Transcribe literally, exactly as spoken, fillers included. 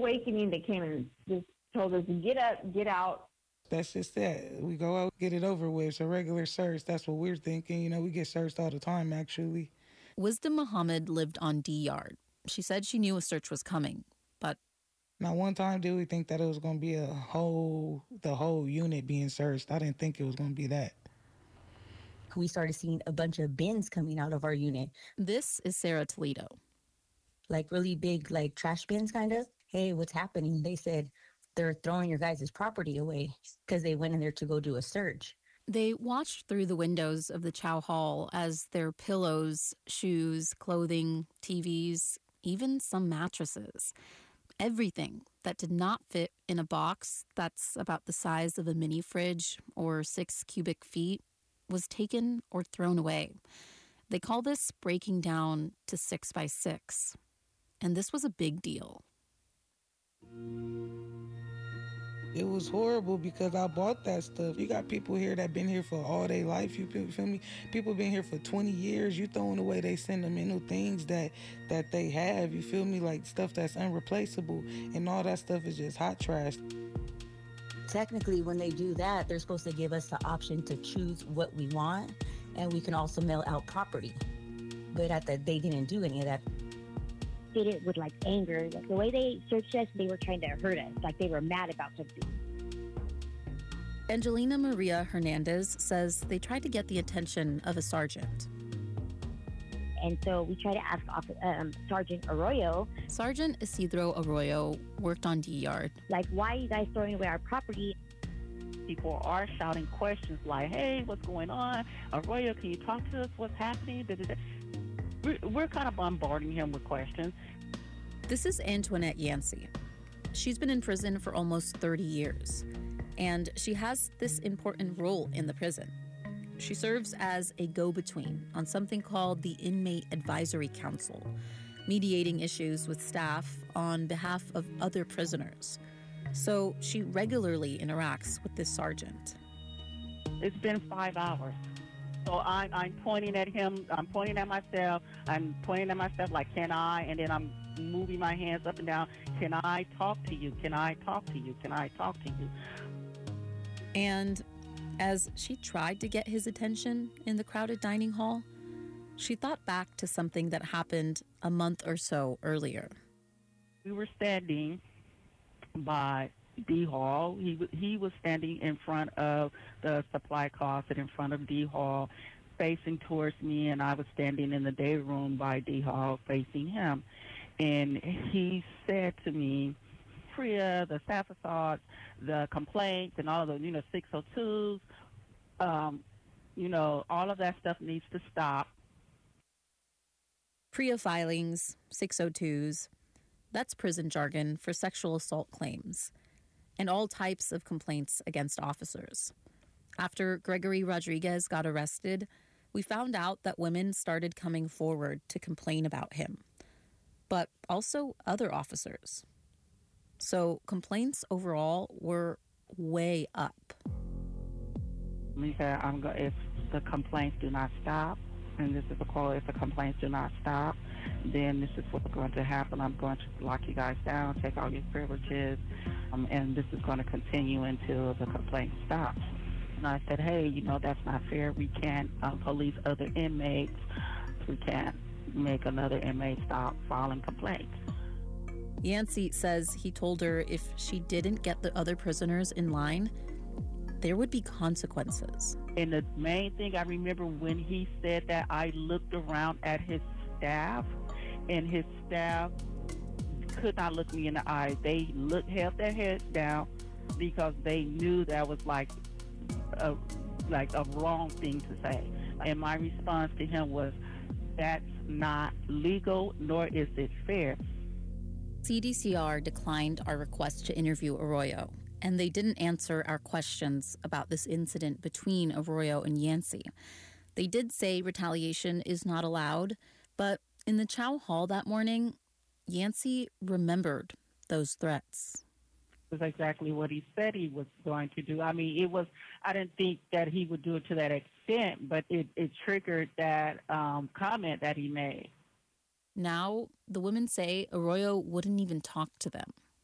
awakening. They came and just told us, get up, get out. That's just that. We go out, get it over with. It's a regular search. That's what we're thinking. You know, we get searched all the time, actually. Wisdom Muhammad lived on D Yard. She said she knew a search was coming, but... Not one time did we think that it was going to be a whole, the whole unit being searched. I didn't think it was going to be that. We started seeing a bunch of bins coming out of our unit. This is Sarah Toledo. Like really big, like trash bins, kind of. Hey, what's happening? They said they're throwing your guys' property away because they went in there to go do a search. They watched through the windows of the Chow Hall as their pillows, shoes, clothing, T Vs, even some mattresses, everything that did not fit in a box that's about the size of a mini fridge or six cubic feet was taken or thrown away. They call this breaking down to six by six. And this was a big deal. It was horrible because I bought that stuff. You got people here that been here for all their life. You feel me? People been here for twenty years. You throwing away they sentimental things that that they have. You feel me? Like stuff that's unreplaceable. And all that stuff is just hot trash. Technically, when they do that, they're supposed to give us the option to choose what we want. And we can also mail out property. But at the, they didn't do any of that. Did it with like anger. Like the way they searched us, they were trying to hurt us. Like they were mad about something. Angelina Maria Hernandez says they tried to get the attention of a sergeant. And so we tried to ask um, Sergeant Arroyo. Sergeant Isidro Arroyo worked on D Yard. Like, why are you guys throwing away our property? People are shouting questions like, hey, what's going on? Arroyo, can you talk to us? What's happening? We're, we're kind of bombarding him with questions. This is Antoinette Yancey. She's been in prison for almost thirty years, and she has this important role in the prison. She serves as a go-between on something called the Inmate Advisory Council, mediating issues with staff on behalf of other prisoners. So she regularly interacts with this sergeant. It's been five hours. So I'm, I'm pointing at him, I'm pointing at myself, I'm pointing at myself like, can I? And then I'm moving my hands up and down. Can I talk to you? Can I talk to you? Can I talk to you? And as she tried to get his attention in the crowded dining hall, she thought back to something that happened a month or so earlier. We were standing by D Hall. He he was standing in front of the supply closet in front of D Hall, facing towards me, and I was standing in the day room by D Hall facing him. And he said to me, Priya, the staff assaults, the complaints, and all the, you know, six oh twos, um, you know, all of that stuff needs to stop. Priya filings, six oh twos, that's prison jargon for sexual assault claims, and all types of complaints against officers. After Gregory Rodriguez got arrested, we found out that women started coming forward to complain about him, but also other officers. So complaints overall were way up. He said, I'm go- if the complaints do not stop, and this is a quote, if the complaints do not stop, then this is what's going to happen. I'm going to lock you guys down, take all your privileges, um, and this is going to continue until the complaint stops. And I said, hey, you know, that's not fair. We can't uh, police other inmates. We can't make another inmate stop filing complaints. Yancey says he told her if she didn't get the other prisoners in line, there would be consequences. And the main thing I remember when he said that, I looked around at his staff, and his staff could not look me in the eye. They looked, held their heads down because they knew that was like a, like a wrong thing to say. And my response to him was, that's not legal, nor is it fair. C D C R declined our request to interview Arroyo, and they didn't answer our questions about this incident between Arroyo and Yancey. They did say retaliation is not allowed, but in the Chow Hall that morning, Yancey remembered those threats. It was exactly what he said he was going to do. I mean, it was, I didn't think that he would do it to that extent, but it, it triggered that um, comment that he made. Now, the women say Arroyo wouldn't even talk to them.